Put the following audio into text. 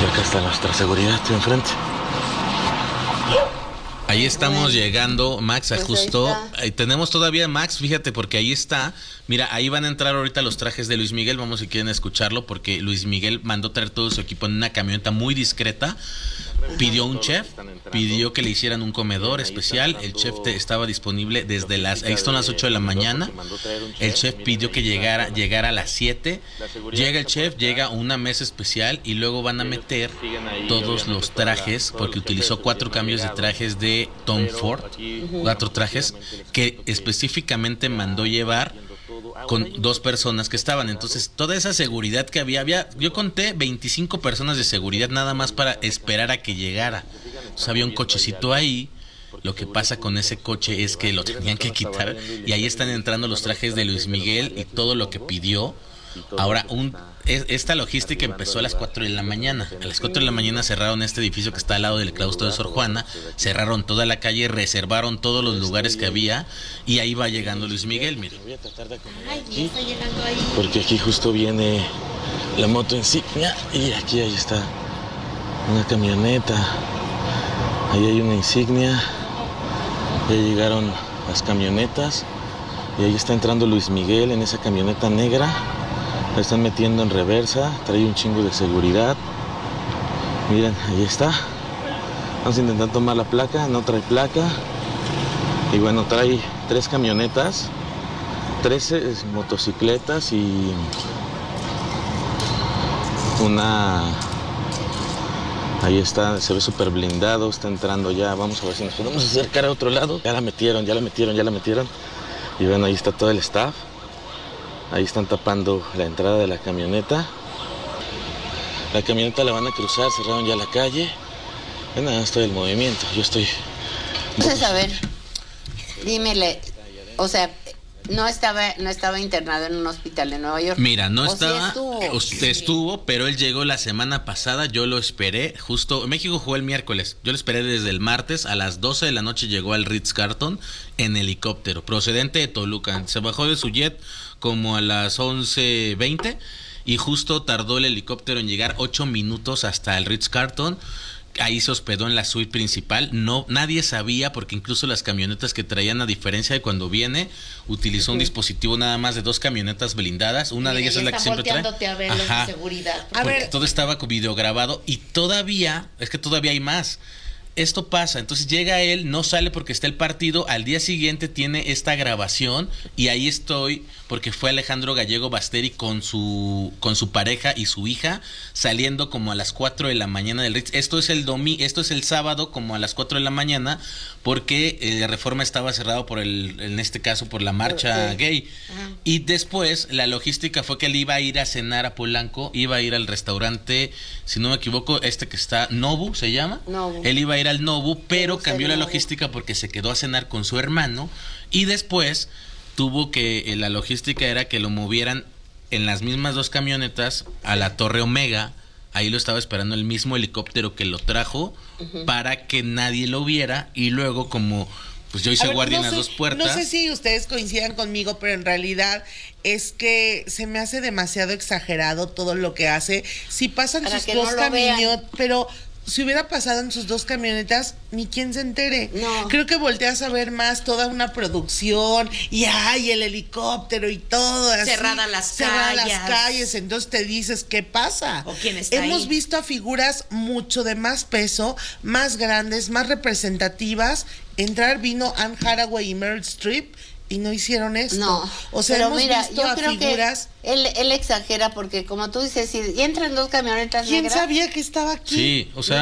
Y acá está nuestra seguridad, estoy enfrente. Ahí estamos llegando, Max, Pues justo. ahí Tenemos todavía, Max, fíjate, porque ahí está. Mira, ahí van a entrar ahorita los trajes de Luis Miguel. Vamos si quieren escucharlo, porque Luis Miguel mandó traer todo su equipo en una camioneta muy discreta. Pidió un chef, pidió que le hicieran un comedor especial. El chef estaba disponible desde ahí son las 8 de la mañana. El chef pidió que llegara a las 7. Llega el chef, llega una mesa especial y luego van a meter todos los trajes, porque utilizó 4 cambios de trajes de Tom Ford, 4 trajes que específicamente mandó llevar con 2 personas que estaban. Entonces toda esa seguridad que había, yo conté 25 personas de seguridad nada más para esperar a que llegara. Entonces había un cochecito ahí. Lo que pasa con ese coche es que lo tenían que quitar y ahí están entrando los trajes de Luis Miguel y todo lo que pidió. Ahora, esta logística empezó a las 4 de la mañana. A las 4 de la mañana cerraron este edificio que está al lado del claustro de Sor Juana. Cerraron toda la calle, reservaron todos los lugares que había. Y ahí va llegando Luis Miguel, mira. Ay, ya está llegando ahí. Porque aquí justo viene la moto insignia. Y aquí ahí está una camioneta. Ahí hay una insignia. Ya llegaron las camionetas. Y ahí está entrando Luis Miguel en esa camioneta negra. La están metiendo en reversa, trae un chingo de seguridad. Miren, ahí está. Vamos a intentar tomar la placa, no trae placa. Y bueno, trae 3 camionetas, 13 motocicletas y una... Ahí está, se ve súper blindado, está entrando ya. Vamos a ver si nos podemos acercar a otro lado. Ya la metieron. Y bueno, ahí está todo el staff. Ahí están tapando la entrada de la camioneta. La camioneta la van a cruzar, cerraron ya la calle. Bueno, estoy el movimiento, yo estoy... Entonces, a ver, dímele, o sea, no estaba internado en un hospital de Nueva York. Mira, no ¿O estaba, sí estuvo, pero él llegó la semana pasada, yo lo esperé, justo, México jugó el miércoles, yo lo esperé desde el martes, a las 12 de la noche llegó al Ritz-Carlton en helicóptero, procedente de Toluca, se bajó de su jet como a las 11:20 y justo tardó el helicóptero en llegar 8 minutos hasta el Ritz-Carlton. Ahí se hospedó en la suite principal. No, nadie sabía, porque incluso las camionetas que traían, a diferencia de cuando viene, utilizó un dispositivo nada más de 2 camionetas blindadas. Una de ellas es la que siempre trae. A ver los de seguridad. A ver, todo estaba videograbado y todavía hay más. Esto pasa, entonces llega él, no sale porque está el partido, al día siguiente tiene esta grabación y ahí estoy porque fue Alejandro Gallego Basteri con su pareja y su hija saliendo como a las 4 de la mañana del Ritz. Esto es el sábado como a las 4 de la mañana porque Reforma estaba cerrado en este caso por la marcha gay. Ajá. Y después la logística fue que él iba a ir a cenar a Polanco, iba a ir al restaurante, si no me equivoco, que está Nobu, ¿se llama? Nobu. Él iba a ir al Nobu, pero cambió la logística porque se quedó a cenar con su hermano y después tuvo que, la logística era que lo movieran en las mismas 2 camionetas a la Torre Omega. Ahí lo estaba esperando el mismo helicóptero que lo trajo para que nadie lo viera y luego como pues yo hice guardia en las 2 puertas. No sé si ustedes coincidan conmigo, pero en realidad es que se me hace demasiado exagerado todo lo que hace. Si pasan para sus 2 camionetas, pero si hubiera pasado en sus 2 camionetas, ni quien se entere. No. Creo que volteas a ver más toda una producción y el helicóptero y todo así. Cerradas las calles. Entonces te dices, ¿qué pasa? ¿O quién está Hemos ahí? visto a figuras mucho de más peso, más grandes, más representativas. Vino Anne Hathaway y Meryl Streep y no hicieron esto. No, o sea, hemos visto a figuras. Que él exagera porque, como tú dices, si entran 2 camionetas ¿Quién negras, sabía que estaba aquí? Sí, o sea,